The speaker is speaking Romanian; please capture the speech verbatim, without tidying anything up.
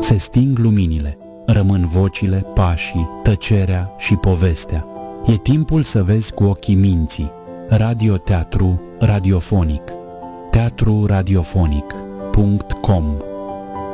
Se sting luminile, rămân vocile, pașii, tăcerea și povestea. E timpul să vezi cu ochii minții. Radioteatru radiofonic. teatru radiofonic punct com